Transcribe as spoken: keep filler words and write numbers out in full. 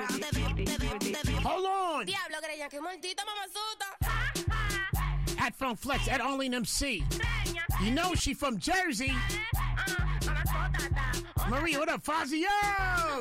Hold on. Diablo, creía que maldita mamasuta. At Phone Flex, at Only M C. You know she from Jersey. Maria, what up, Fazio?